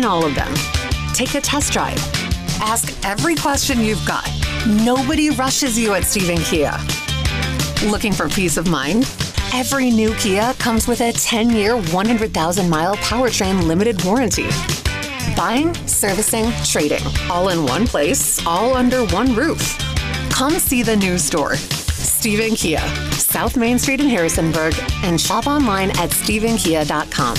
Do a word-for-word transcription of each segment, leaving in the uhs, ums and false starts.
seen all of them. Take a test drive. Ask every question you've got. Nobody rushes you at Stephen Kia. Looking for peace of mind? Every new Kia comes with a ten-year, one hundred thousand mile powertrain limited warranty. Buying, servicing, trading, all in one place, all under one roof. Come see the new store. Stephen Kia, South Main Street in Harrisonburg, and shop online at stephen kia dot com.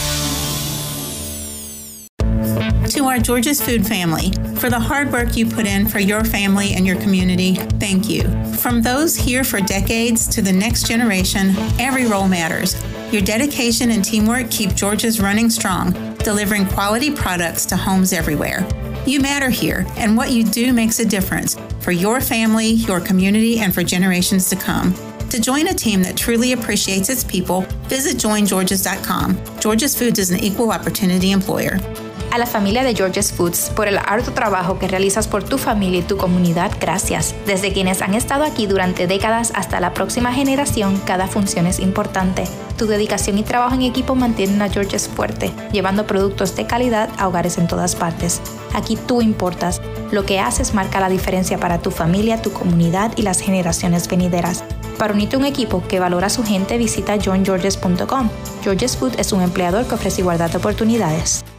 To our George's Food family, for the hard work you put in for your family and your community, thank you. From those here for decades to the next generation, every role matters. Your dedication and teamwork keep George's running strong, delivering quality products to homes everywhere. You matter here, and what you do makes a difference for your family, your community, and for generations to come. To join a team that truly appreciates its people, visit join georges dot com. George's Foods is an equal opportunity employer. A la familia de George's Foods, por el arduo trabajo que realizas por tu familia y tu comunidad, gracias. Desde quienes han estado aquí durante décadas hasta la próxima generación, cada función es importante. Tu dedicación y trabajo en equipo mantienen a George's fuerte, llevando productos de calidad a hogares en todas partes. Aquí tú importas. Lo que haces marca la diferencia para tu familia, tu comunidad y las generaciones venideras. Para unirte a un equipo que valora a su gente, visita join georges punto com. George's Food es un empleador que ofrece igualdad de oportunidades.